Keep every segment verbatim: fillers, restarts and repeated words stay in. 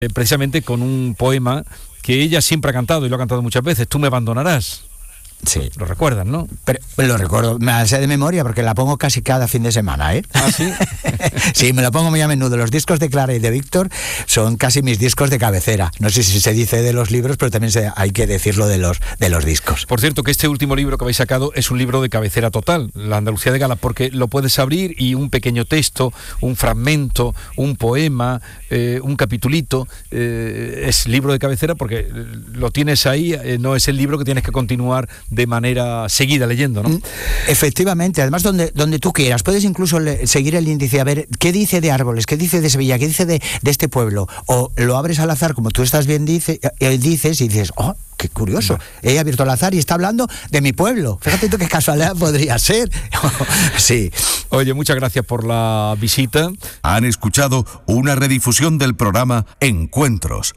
eh, precisamente con un poema que ella siempre ha cantado y lo ha cantado muchas veces, Tú me abandonarás. Sí. Lo recuerdas, ¿no? Pero, lo recuerdo, me la sé de memoria porque la pongo casi cada fin de semana, ¿eh? ¿Ah, sí? Sí, me lo pongo muy a menudo. Los discos de Clara y de Víctor son casi mis discos de cabecera. No sé si se dice de los libros, pero también se, hay que decirlo de los, de los discos. Por cierto, que este último libro que habéis sacado es un libro de cabecera total, La Andalucía de Gala, porque lo puedes abrir y un pequeño texto, un fragmento, un poema, eh, un capitulito, eh, es libro de cabecera porque lo tienes ahí, eh, no es el libro que tienes que continuar de manera seguida leyendo, ¿no? Efectivamente, además donde, donde tú quieras, puedes incluso le, seguir el índice, a ver qué dice de árboles, qué dice de Sevilla, qué dice de, de este pueblo, o lo abres al azar, como tú estás bien dice, eh, dices, y dices, oh, qué curioso, he abierto al azar y está hablando de mi pueblo, fíjate tú qué casualidad podría ser. Sí. Oye, muchas gracias por la visita. Han escuchado una redifusión del programa Encuentros.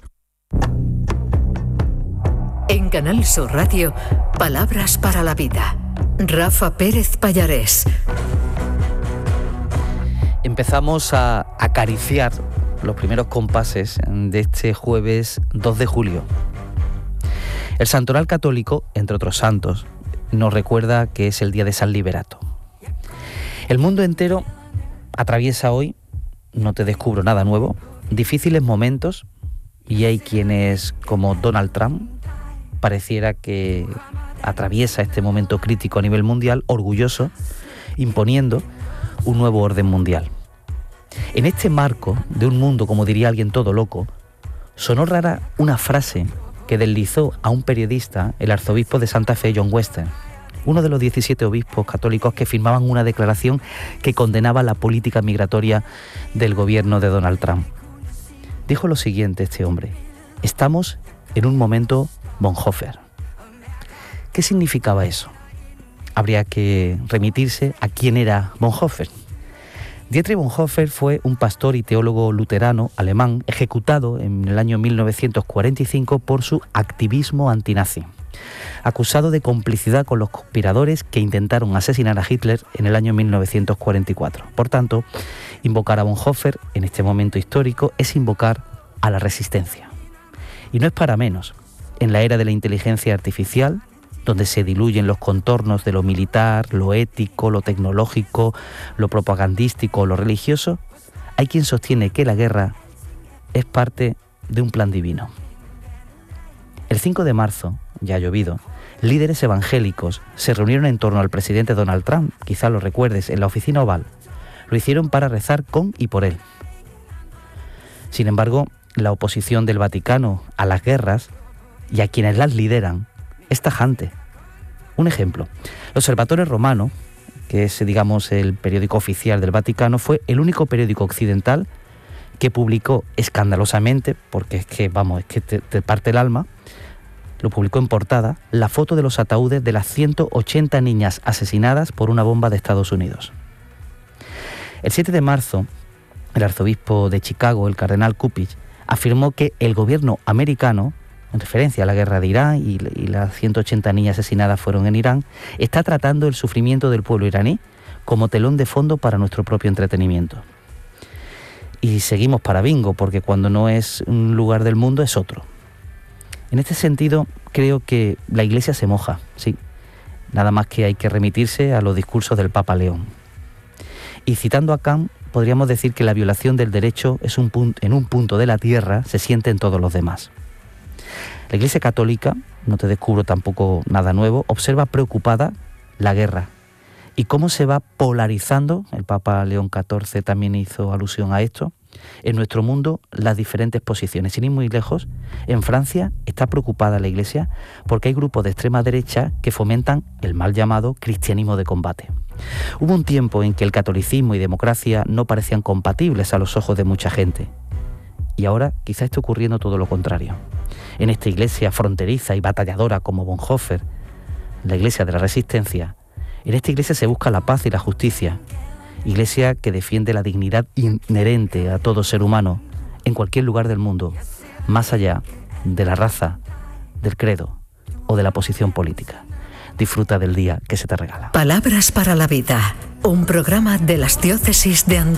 En Canal Sur Radio, Palabras para la Vida. Rafa Pérez Pallarés. Empezamos a acariciar los primeros compases de este jueves dos de julio. El santoral católico, entre otros santos, nos recuerda que es el día de San Liberato. El mundo entero atraviesa hoy, no te descubro nada nuevo, difíciles momentos, y hay quienes, como Donald Trump, pareciera que atraviesa este momento crítico a nivel mundial, orgulloso, imponiendo un nuevo orden mundial. En este marco de un mundo, como diría alguien todo loco, sonó rara una frase que deslizó a un periodista, el arzobispo de Santa Fe, John Western, uno de los diecisiete obispos católicos que firmaban una declaración que condenaba la política migratoria del gobierno de Donald Trump. Dijo lo siguiente este hombre: estamos en un momento Bonhoeffer. ¿Qué significaba eso? Habría que remitirse a quién era Bonhoeffer. Dietrich Bonhoeffer fue un pastor y teólogo luterano alemán ejecutado en el año mil novecientos cuarenta y cinco por su activismo antinazi, acusado de complicidad con los conspiradores que intentaron asesinar a Hitler en el año mil novecientos cuarenta y cuatro. Por tanto, invocar a Bonhoeffer en este momento histórico es invocar a la resistencia. Y no es para menos. En la era de la inteligencia artificial, donde se diluyen los contornos de lo militar, lo ético, lo tecnológico, lo propagandístico, lo religioso, hay quien sostiene que la guerra es parte de un plan divino. El cinco de marzo, ya ha llovido, líderes evangélicos se reunieron en torno al presidente Donald Trump, quizá lo recuerdes, en la oficina Oval. Lo hicieron para rezar con y por él. Sin embargo, la oposición del Vaticano a las guerras y a quienes las lideran es tajante. Un ejemplo: el Observatorio Romano, que es, digamos, el periódico oficial del Vaticano, fue el único periódico occidental que publicó escandalosamente, porque es que, vamos, es que te, te parte el alma, lo publicó en portada, la foto de los ataúdes de las ciento ochenta niñas asesinadas por una bomba de Estados Unidos. El siete de marzo, el arzobispo de Chicago, el cardenal Cupich, afirmó que el gobierno americano, en referencia a la guerra de Irán y, y las ciento ochenta niñas asesinadas fueron en Irán, está tratando el sufrimiento del pueblo iraní como telón de fondo para nuestro propio entretenimiento. Y seguimos para bingo, porque cuando no es un lugar del mundo es otro. En este sentido, creo que la Iglesia se moja, sí. Nada más que hay que remitirse a los discursos del Papa León. Y citando a Kant, podríamos decir que la violación del derecho es un punto, en un punto de la tierra se siente en todos los demás. La Iglesia Católica, no te descubro tampoco nada nuevo, observa preocupada la guerra y cómo se va polarizando, el Papa León catorce también hizo alusión a esto, en nuestro mundo las diferentes posiciones. Sin ir muy lejos, en Francia está preocupada la Iglesia porque hay grupos de extrema derecha que fomentan el mal llamado cristianismo de combate. Hubo un tiempo en que el catolicismo y democracia no parecían compatibles a los ojos de mucha gente. Y ahora quizá esté ocurriendo todo lo contrario. En esta iglesia fronteriza y batalladora como Bonhoeffer, la iglesia de la resistencia, en esta iglesia se busca la paz y la justicia. Iglesia que defiende la dignidad inherente a todo ser humano en cualquier lugar del mundo, más allá de la raza, del credo o de la posición política. Disfruta del día que se te regala. Palabras para la Vida, un programa de las diócesis de Andalucía.